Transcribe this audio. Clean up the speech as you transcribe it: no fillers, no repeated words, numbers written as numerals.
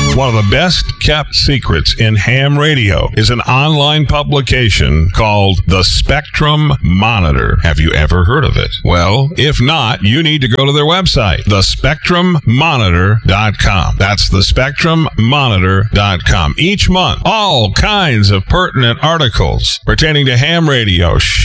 One of the best kept secrets in ham radio is an online publication called The Spectrum Monitor. Have you ever heard of it? Well, if not, you need to go to their website, thespectrummonitor.com. That's thespectrummonitor.com. Each month, all kinds of pertinent articles pertaining to ham radio,